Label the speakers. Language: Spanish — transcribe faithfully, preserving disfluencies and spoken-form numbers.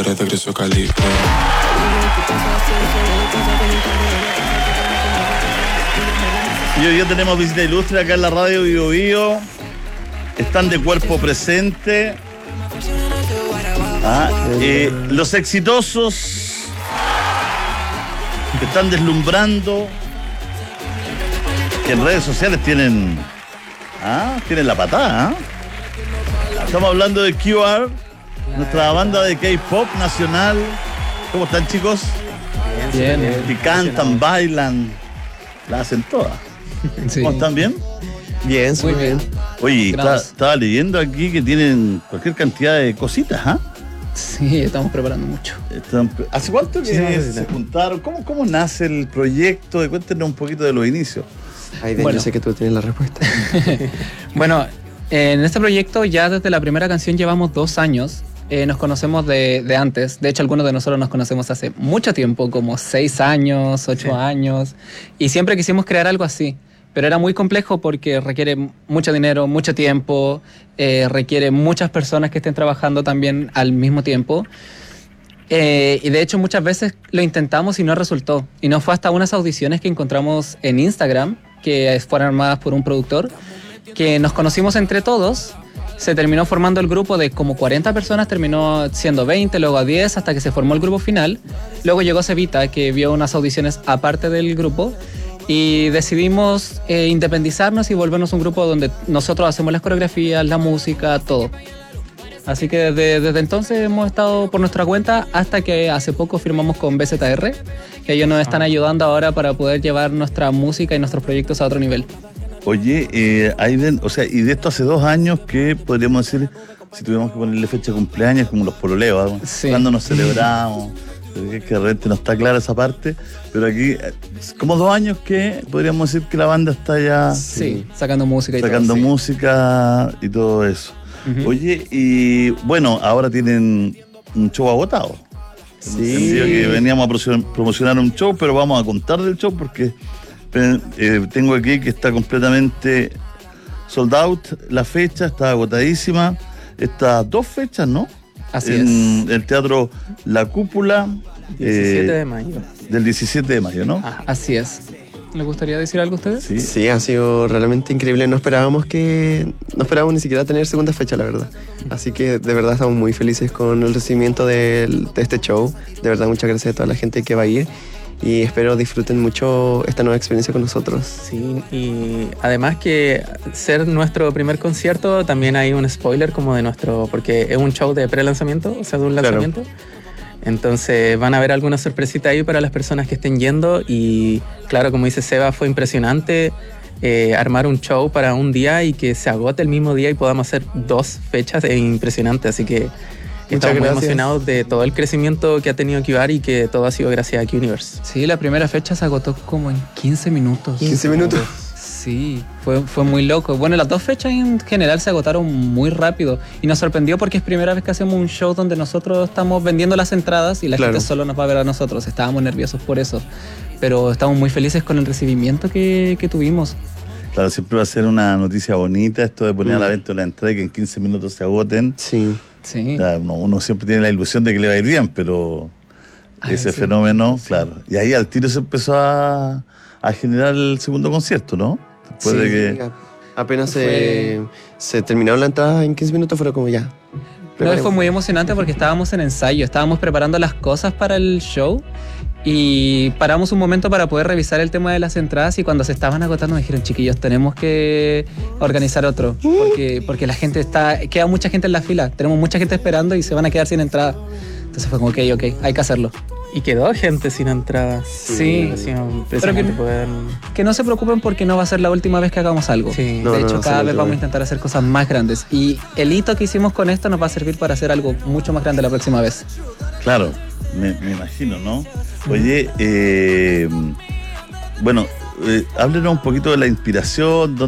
Speaker 1: pared de Cristo Cali.
Speaker 2: Y hoy día tenemos visita ilustre acá en la radio Bio Bio. Están de cuerpo presente. Ah, eh, los exitosos que están deslumbrando, que en redes sociales tienen, ah, tienen la patada. ¿Ah? Estamos hablando de Q R, nuestra banda de K-pop nacional. ¿Cómo están, chicos?
Speaker 3: Bien, bien.
Speaker 2: Y cantan, bailan, la hacen todas.
Speaker 3: Sí.
Speaker 2: ¿Cómo están? ¿Bien?
Speaker 3: Bien, muy bien.
Speaker 2: Oye, está, estaba leyendo aquí que tienen cualquier cantidad de cositas, ¿ah? ¿eh?
Speaker 3: Sí, estamos preparando mucho.
Speaker 2: Están, ¿Hace cuánto que sí, se juntaron? ¿Cómo, ¿Cómo nace el proyecto? Cuéntenos un poquito de los inicios.
Speaker 4: Aiden, bueno, yo sé que tú tienes la respuesta.
Speaker 3: Bueno, en este proyecto ya desde la primera canción llevamos dos años. Eh, nos conocemos de, de antes. De hecho, algunos de nosotros nos conocemos hace mucho tiempo, como seis años, ocho sí. años. Y siempre quisimos crear algo así. Pero era muy complejo porque requiere mucho dinero, mucho tiempo, eh, requiere muchas personas que estén trabajando también al mismo tiempo. Eh, y de hecho muchas veces lo intentamos y no resultó. Y no fue hasta unas audiciones que encontramos en Instagram, que fueron armadas por un productor, que nos conocimos entre todos. Se terminó formando el grupo de como cuarenta personas, terminó siendo veinte, luego a diez, hasta que se formó el grupo final. Luego llegó Cevita, que vio unas audiciones aparte del grupo. Y decidimos eh, independizarnos y volvernos un grupo donde nosotros hacemos las coreografías, la música, todo. Así que desde, desde entonces hemos estado por nuestra cuenta hasta que hace poco firmamos con B Z R, que ellos nos están ayudando ahora para poder llevar nuestra música y nuestros proyectos a otro nivel.
Speaker 2: Oye, eh, Aiden, o sea, y de esto hace dos años que podríamos decir, si tuviéramos que ponerle fecha de cumpleaños, como los pololeos, ¿no? Sí. Cuando nos celebramos. Que de repente no está clara esa parte, pero aquí, como dos años que podríamos decir que la banda está ya
Speaker 3: sí, sacando música y
Speaker 2: sacando
Speaker 3: todo, sí.
Speaker 2: música y todo eso. Uh-huh. Oye, y bueno, ahora tienen un show agotado. Sí. Que veníamos a promocionar un show, pero vamos a contar del show porque eh, tengo aquí que está completamente sold out la fecha, está agotadísima. Estas dos fechas, ¿no?
Speaker 3: Así
Speaker 2: en
Speaker 3: es.
Speaker 2: el Teatro La Cúpula.
Speaker 4: diecisiete de mayo.
Speaker 2: Del diecisiete de mayo, ¿no?
Speaker 3: Ah, así es. ¿Les gustaría decir algo a ustedes?
Speaker 4: Sí. sí, ha sido realmente increíble. No esperábamos que... No esperábamos ni siquiera tener segunda fecha, la verdad. Así que de verdad estamos muy felices con el recibimiento de, de este show. De verdad, muchas gracias a toda la gente que va a ir. Y espero disfruten mucho esta nueva experiencia con nosotros.
Speaker 5: Sí, y además que ser nuestro primer concierto, también hay un spoiler como de nuestro, porque es un show de pre-lanzamiento, o sea, de un lanzamiento. Claro. Entonces van a haber alguna sorpresita ahí para las personas que estén yendo. Y claro, como dice Seba, fue impresionante eh, armar un show para un día y que se agote el mismo día y podamos hacer dos fechas. Es impresionante, así que... Estamos muy emocionados de todo el crecimiento que ha tenido Q R y que todo ha sido gracias a Q-Universe.
Speaker 3: Sí, la primera fecha se agotó como en quince minutos.
Speaker 4: ¿quince minutos?
Speaker 3: Sí, fue, fue muy loco. Bueno, las dos fechas en general se agotaron muy rápido y nos sorprendió porque es primera vez que hacemos un show donde nosotros estamos vendiendo las entradas y la claro. gente solo nos va a ver a nosotros. Estábamos nerviosos por eso, pero estamos muy felices con el recibimiento que, que tuvimos.
Speaker 2: Claro, siempre va a ser una noticia bonita esto de poner mm. a la venta la entrada y que en quince minutos se agoten.
Speaker 4: Sí.
Speaker 3: Sí.
Speaker 2: Ya, uno, uno siempre tiene la ilusión de que le va a ir bien, pero Ay, ese sí, fenómeno, sí. claro. Y ahí al tiro se empezó a, a generar el segundo concierto, ¿no? Después
Speaker 4: sí,
Speaker 2: de que...
Speaker 4: apenas se, se terminaron la entrada en quince minutos, fueron como ya.
Speaker 3: No, fue muy emocionante porque estábamos en ensayo, estábamos preparando las cosas para el show y paramos un momento para poder revisar el tema de las entradas y cuando se estaban agotando me dijeron, chiquillos, tenemos que organizar otro porque, porque la gente está, queda mucha gente en la fila, tenemos mucha gente esperando y se van a quedar sin entrada. Entonces fue como, ok, ok, hay que hacerlo.
Speaker 5: Y quedó gente sin entrada.
Speaker 3: Sí, sí. Pero que, poder... que no se preocupen porque no va a ser la última vez que hagamos algo. Sí.
Speaker 4: No,
Speaker 3: de
Speaker 4: no,
Speaker 3: hecho,
Speaker 4: no,
Speaker 3: cada
Speaker 4: no,
Speaker 3: vez
Speaker 4: no,
Speaker 3: vamos
Speaker 4: no.
Speaker 3: a intentar hacer cosas más grandes. Y el hito que hicimos con esto nos va a servir para hacer algo mucho más grande la próxima vez.
Speaker 2: Claro, me, me imagino, ¿no? Oye, eh, bueno, eh, háblenos un poquito de la inspiración.